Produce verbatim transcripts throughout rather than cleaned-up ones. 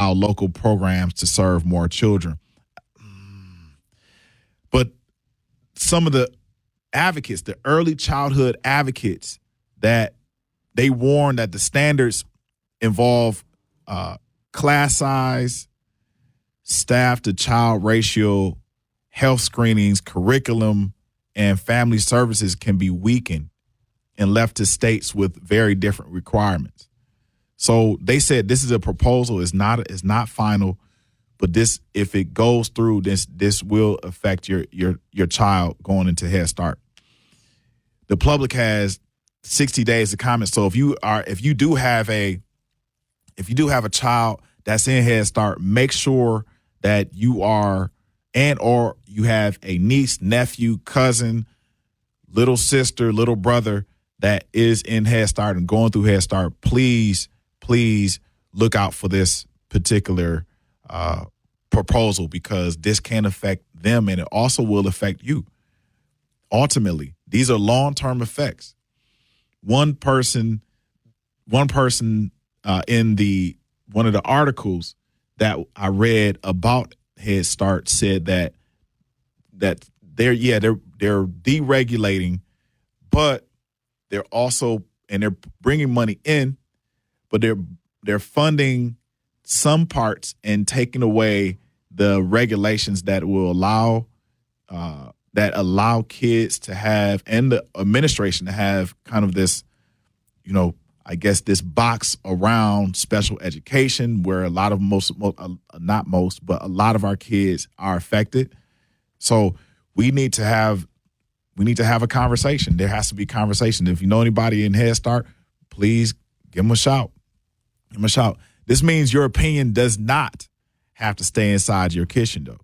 allow local programs to serve more children. But some of the advocates, the early childhood advocates, that they warn that the standards involve uh, class size, staff to child ratio, health screenings, curriculum, and family services can be weakened and left to states with very different requirements. So they said this is a proposal. It's not it's not final, but this, if it goes through, this this will affect your your your child going into Head Start. The public has sixty days to comment. So if you are if you do have a if you do have a child that's in Head Start, make sure that you are and or you have a niece, nephew, cousin, little sister, little brother that is in Head Start and going through Head Start. Please, please look out for this particular uh, proposal, because this can affect them and it also will affect you. Ultimately, these are long-term effects. One person, one person uh, in the one of the articles that I read about Head Start said that that they're yeah they're they're deregulating, but they're also and they're bringing money in, but they're they're funding some parts and taking away the regulations that will allow uh, that allow kids to have, and the administration to have, kind of this, you know, I guess this box around special education where a lot of most, most uh, not most, but a lot of our kids are affected. So we need to have we need to have a conversation. There has to be conversation. If you know anybody in Head Start, please give them a shout. Give them a shout. This means your opinion does not have to stay inside your kitchen, though.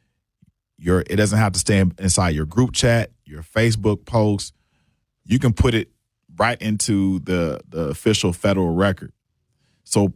Your it doesn't have to stay inside your group chat, your Facebook post. You can put it right into the, the official federal record. So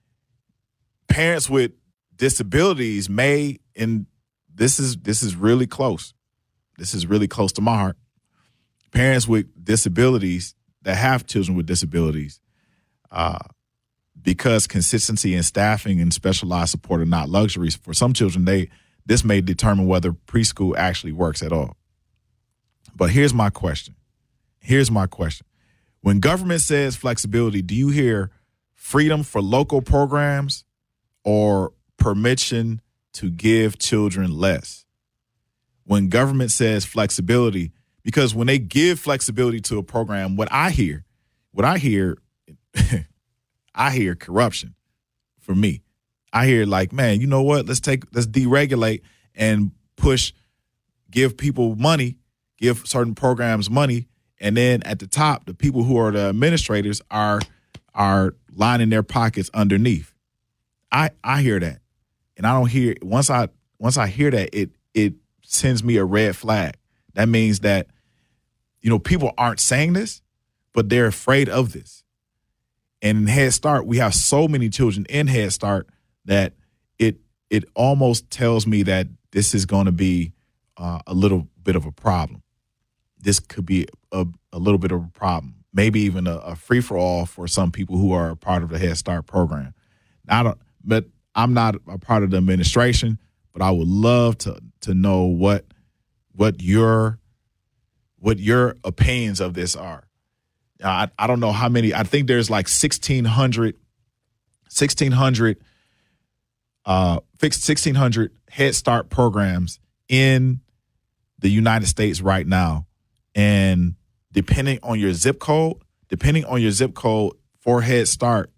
parents with disabilities may, and this is this is really close. This is really close to my heart. Parents with disabilities that have children with disabilities, uh, because consistency in staffing and specialized support are not luxuries for some children, they this may determine whether preschool actually works at all. But here's my question. Here's my question. When government says flexibility, do you hear freedom for local programs or permission to give children less? When government says flexibility, because when they give flexibility to a program, what I hear, what I hear, I hear corruption for me. I hear like, man, you know what? Let's take, let's deregulate and push, give people money, give certain programs money. And then at the top, the people who are the administrators are are lining their pockets underneath. I I hear that, and I don't hear once I once I hear that, it it sends me a red flag. That means that, you know, people aren't saying this, but they're afraid of this. And in Head Start, we have so many children in Head Start that it it almost tells me that this is going to be uh, a little bit of a problem. This could be a, a little bit of a problem, maybe even a, a free-for-all for some people who are a part of the Head Start program. I don't, but I'm not a part of the administration, but I would love to to know what what your what your opinions of this are. I, I don't know how many. I think there's like sixteen hundred, sixteen hundred, uh, sixteen hundred Head Start programs in the United States right now. And depending on your zip code, depending on your zip code for Head Start,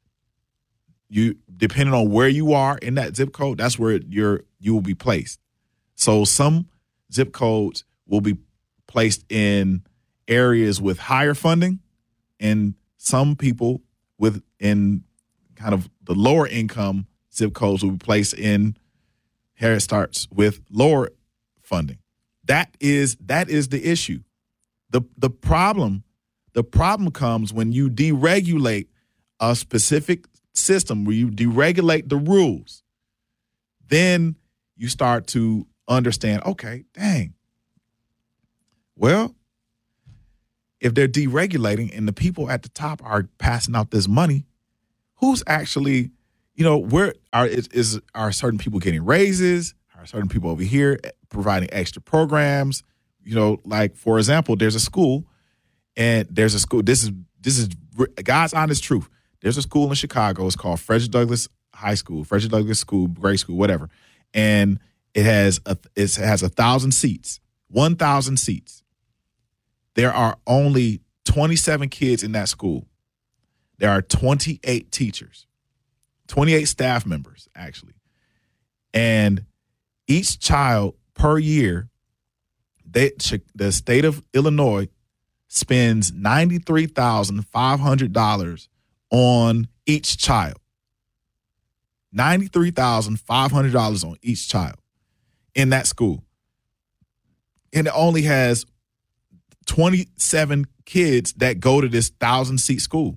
you depending on where you are in that zip code, that's where you're you will be placed. So some zip codes will be placed in areas with higher funding, and some people with in kind of the lower income zip codes will be placed in Head Starts with lower funding. That is that is the issue. The the problem, the problem comes when you deregulate a specific system, where you deregulate the rules. Then you start to understand, okay, dang. Well, if they're deregulating and the people at the top are passing out this money, who's actually you know, where are is, is are certain people getting raises? Are certain people over here providing extra programs? You know, like for example, there's a school, and there's a school. This is this is God's honest truth. There's a school in Chicago. It's called Frederick Douglass High School, Frederick Douglass School, grade school, whatever, and it has a it has a thousand seats, one thousand seats. There are only twenty-seven kids in that school. There are twenty-eight teachers, twenty-eight staff members, actually. And each child per year, they, the state of Illinois spends ninety-three thousand five hundred dollars on each child. ninety-three thousand five hundred dollars on each child in that school. And it only has twenty-seven kids that go to this thousand-seat school.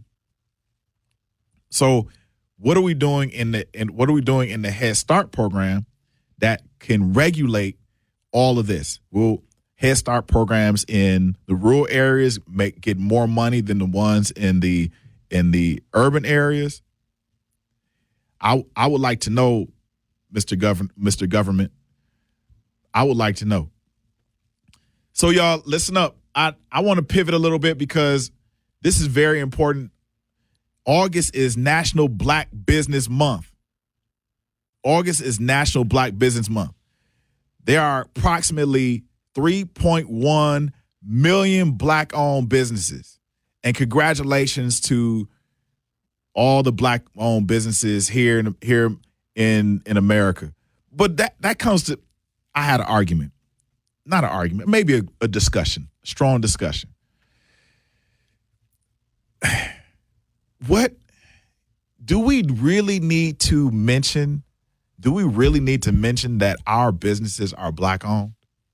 So what are we doing in the and what are we doing in the Head Start program that can regulate all of this? Will Head Start programs in the rural areas make get more money than the ones in the in the urban areas? I I would like to know, Mister Govern Mister Government. I would like to know. So y'all, listen up. I, I want to pivot a little bit because this is very important. August is National Black Business Month. August is National Black Business Month. There are approximately three point one million Black-owned businesses. And congratulations to all the Black-owned businesses here in here in, in America. But that, that comes to, I had an argument. Not an argument, maybe a, a discussion, a strong discussion. What do we really need to mention? Do we really need to mention that our businesses are Black-owned?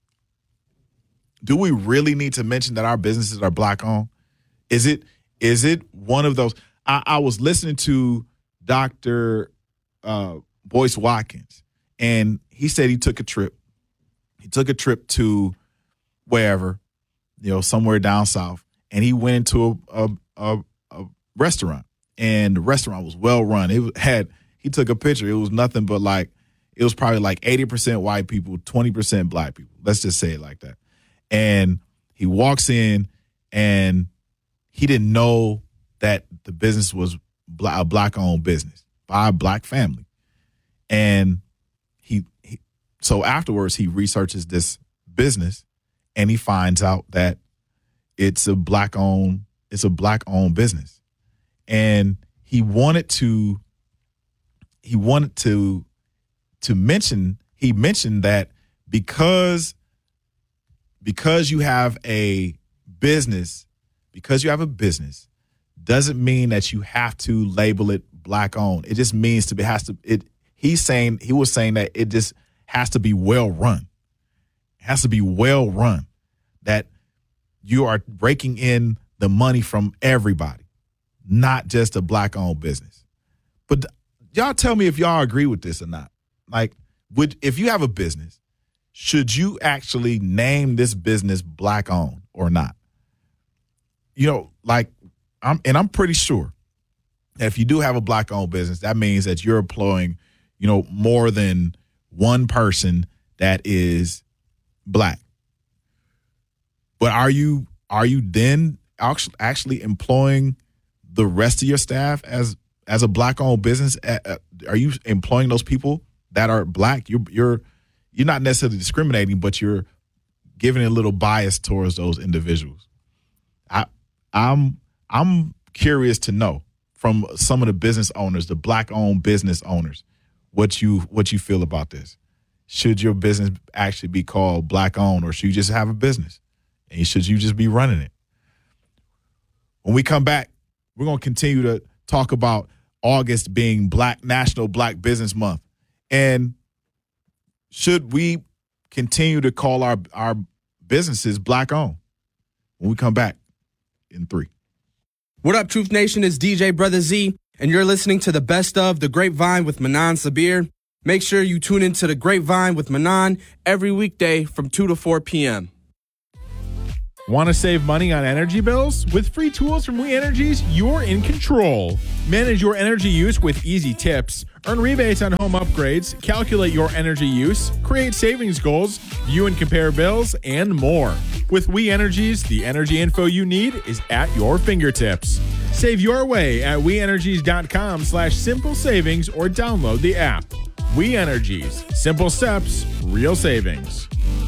Do we really need to mention that our businesses are Black-owned? Is it is it one of those? I, I was listening to Doctor Uh, Boyce Watkins, and he said he took a trip. He took a trip to wherever, you know, somewhere down south, and he went into a a, a, a restaurant, and the restaurant was well run. It had he took a picture. It was nothing but like it was probably like eighty percent white people, twenty percent Black people. Let's just say it like that. And he walks in, and he didn't know that the business was a Black-owned business by a Black family, and he. he So afterwards, he researches this business, and he finds out that it's a black-owned it's a black-owned business, and he wanted to he wanted to to mention he mentioned that because because you have a business because you have a business doesn't mean that you have to label it Black-owned. It just means to be has to it. He's saying he was saying that it just has to be well run. It has to be well run. That you are breaking in the money from everybody, not just a Black-owned business. But y'all tell me if y'all agree with this or not. Like, would if you have a business, should you actually name this business Black-owned or not? You know, like, I'm and I'm pretty sure that if you do have a Black-owned business, that means that you're employing, you know, more than one person that is Black. But are you are you then actually employing the rest of your staff as as a Black-owned business? Are you employing those people that are Black? You're you're you're not necessarily discriminating, but you're giving a little bias towards those individuals. I I'm I'm curious to know from some of the business owners, the Black-owned business owners, what you what you feel about this. Should your business actually be called Black-owned, or should you just have a business? And should you just be running it? When we come back, we're going to continue to talk about August being Black National Black Business Month. And should we continue to call our, our businesses Black-owned? When we come back in three. What up, Truth Nation? It's D J Brother Z, and you're listening to the best of The Grapevine with Manan Sabir. Make sure you tune into The Grapevine with Manan every weekday from two to four p.m. Want to save money on energy bills? With free tools from We Energies, you're in control. Manage your energy use with easy tips. Earn rebates on home upgrades, calculate your energy use, create savings goals, view and compare bills, and more. With We Energies, the energy info you need is at your fingertips. Save your way at weenergies.com slash simple savings or download the app. We Energies. Simple steps, real savings.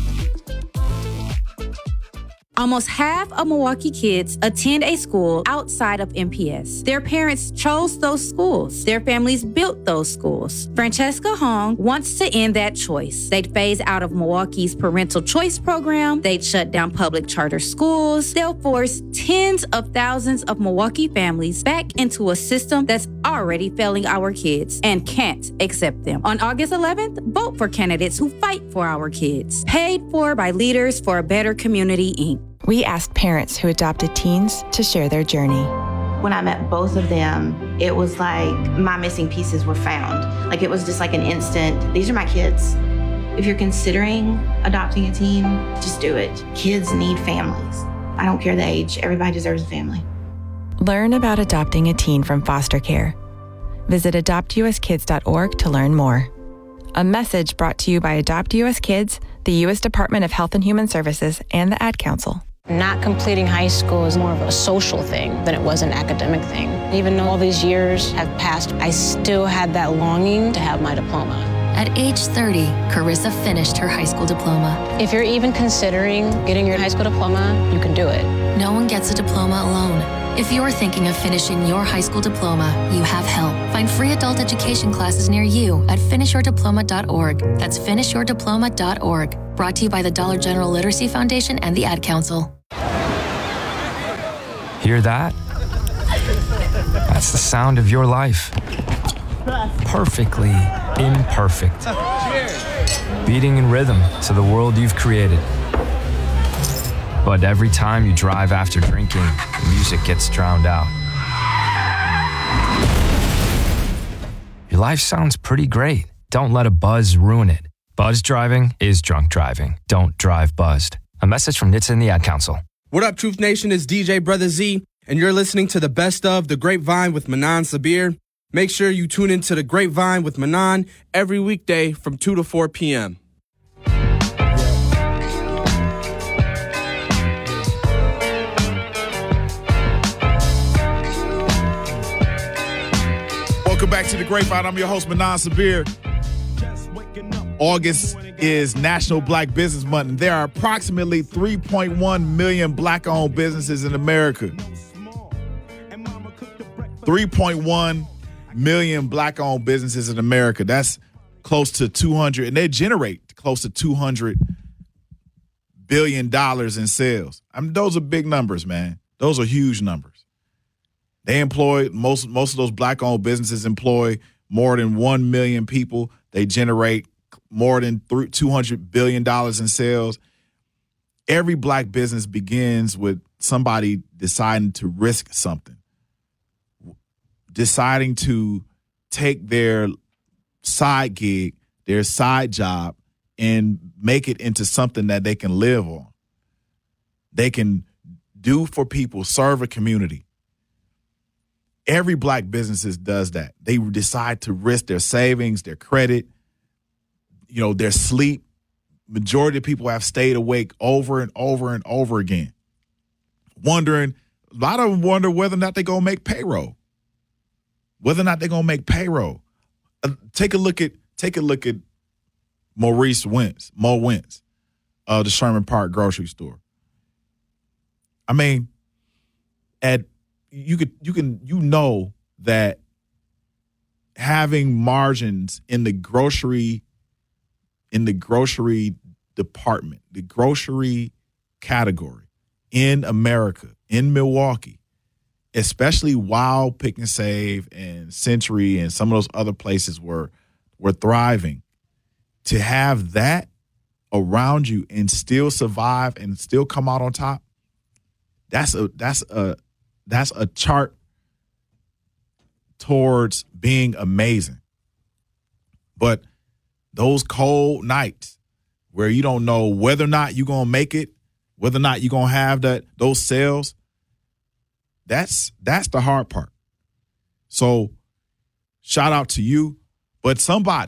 Almost half of Milwaukee kids attend a school outside of M P S. Their parents chose those schools. Their families built those schools. Francesca Hong wants to end that choice. They'd phase out of Milwaukee's parental choice program. They'd shut down public charter schools. They'll force tens of thousands of Milwaukee families back into a system that's already failing our kids and can't accept them. On August eleventh, vote for candidates who fight for our kids. Paid for by Leaders for a Better Community, Incorporated. We asked parents who adopted teens to share their journey. When I met both of them, it was like my missing pieces were found. Like it was just like an instant, these are my kids. If you're considering adopting a teen, just do it. Kids need families. I don't care the age, everybody deserves a family. Learn about adopting a teen from foster care. Visit adopt u s kids dot org to learn more. A message brought to you by Adopt U S Kids, the U S Department of Health and Human Services, and the Ad Council. Not completing high school is more of a social thing than it was an academic thing. Even though all these years have passed, I still had that longing to have my diploma. At age thirty, Carissa finished her high school diploma. If you're even considering getting your high school diploma, you can do it. No one gets a diploma alone. If you're thinking of finishing your high school diploma, you have help. Find free adult education classes near you at finish your diploma dot org. That's finish your diploma dot org. Brought to you by the Dollar General Literacy Foundation and the Ad Council. Hear that? That's the sound of your life. Perfectly imperfect. Beating in rhythm to the world you've created. But every time you drive after drinking, the music gets drowned out. Your life sounds pretty great. Don't let a buzz ruin it. Buzz driving is drunk driving. Don't drive buzzed. A message from N H T S A and the Ad Council. What up, Truth Nation? It's D J Brother Z, and you're listening to the best of The Grapevine with Manan Sabir. Make sure you tune into The Grapevine with Manan every weekday from two to four p.m. Welcome back to The Grapevine. I'm your host, Manan Sabir. August is National Black Business Month, and there are approximately three point one million black-owned businesses in America. three point one million black-owned businesses in America. That's close to two hundred, and they generate close to two hundred billion dollars in sales. I mean, those are big numbers, man. Those are huge numbers. They employ, most, most of those black-owned businesses employ more than one million people. They generate more than two hundred billion dollars in sales. Every black business begins with somebody deciding to risk something, deciding to take their side gig, their side job, and make it into something that they can live on. They can do for people, serve a community. Every black business does that. They decide to risk their savings, their credit, you know, their sleep. Majority of people have stayed awake over and over and over again, wondering, a lot of them wonder whether or not they're going to make payroll, whether or not they're going to make payroll. Uh, take a look at, take a look at Maurice Wentz, Mo Wentz, of the Sherman Park grocery store. I mean, at, you could, you can, you know that having margins in the grocery in the grocery department, the grocery category in America, in Milwaukee, especially while Pick and Save and Century and some of those other places were were thriving, to have that around you and still survive and still come out on top, that's a that's a that's a chart towards being amazing. But those cold nights where you don't know whether or not you're going to make it, whether or not you're gonna have that those sales, that's that's the hard part. So shout out to you, but somebody,